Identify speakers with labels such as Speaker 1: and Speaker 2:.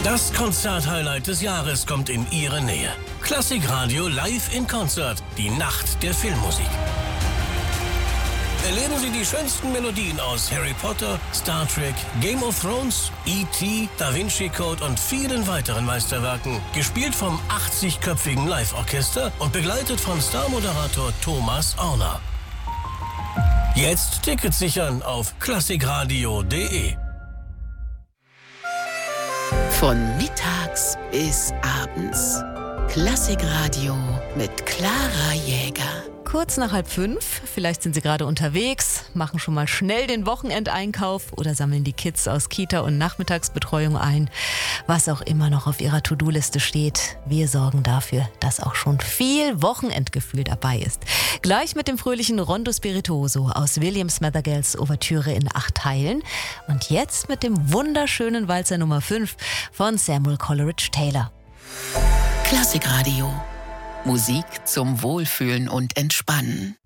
Speaker 1: Das Konzert-Highlight des Jahres kommt in Ihre Nähe. Klassikradio live in Konzert, die Nacht der Filmmusik. Erleben Sie die schönsten Melodien aus Harry Potter, Star Trek, Game of Thrones, E.T., Da Vinci Code und vielen weiteren Meisterwerken, gespielt vom 80-köpfigen Live-Orchester und begleitet von Star-Moderator Thomas Orner. Jetzt Tickets sichern auf klassikradio.de.
Speaker 2: Von mittags bis abends. Klassikradio mit Clara Jäger.
Speaker 3: Kurz nach 4:30, vielleicht sind Sie gerade unterwegs, machen schon mal schnell den Wochenendeinkauf oder sammeln die Kids aus Kita und Nachmittagsbetreuung ein. Was auch immer noch auf Ihrer To-Do-Liste steht, wir sorgen dafür, dass auch schon viel Wochenendgefühl dabei ist. Gleich mit dem fröhlichen Rondo Spirituoso aus William Smathergells Ouvertüre in 8 Teilen und jetzt mit dem wunderschönen Walzer Nummer 5 von Samuel Coleridge Taylor.
Speaker 2: Klassikradio. Musik zum Wohlfühlen und Entspannen.